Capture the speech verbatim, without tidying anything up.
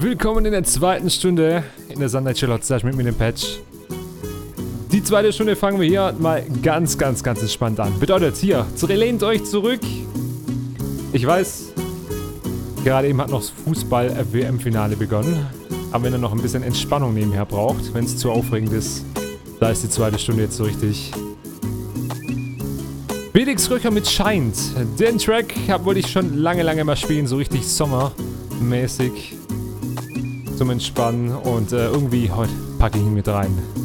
Willkommen in der zweiten Stunde in der Sunlight Chill Hot mit mir, dem Patch. Die zweite Stunde fangen wir hier mal ganz, ganz, ganz entspannt an. Bedeutet hier, lehnt euch zurück. Ich weiß, gerade eben hat noch das Fußball-W M-Finale begonnen. Aber wenn ihr noch ein bisschen Entspannung nebenher braucht, wenn es zu aufregend ist, da ist die zweite Stunde jetzt so richtig. Felix Röcher mit Scheint. Den Track hab, wollte ich schon lange, lange mal spielen, so richtig sommermäßig zum Entspannen. Und äh, irgendwie heute packe ich ihn mit rein.